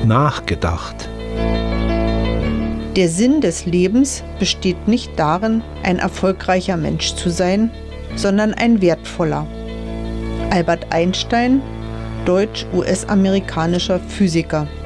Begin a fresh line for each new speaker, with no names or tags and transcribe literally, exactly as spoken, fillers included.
nachgedacht.
Der Sinn des Lebens besteht nicht darin, ein erfolgreicher Mensch zu sein, sondern ein wertvoller. Albert Einstein, deutsch-U S-amerikanischer Physiker.